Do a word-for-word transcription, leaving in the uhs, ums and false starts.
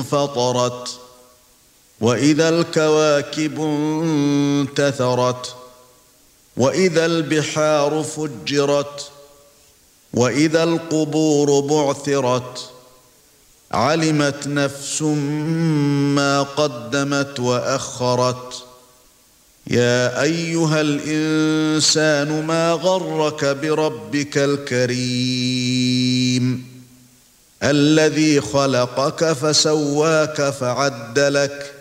انفطرت وإذا الكواكب انتثرت وإذا البحار فجرت وإذا القبور بعثرت علمت نفس ما قدمت وأخرت يا أيها الإنسان ما غرك بربك الكريم الذي خلقك فسواك فعدلك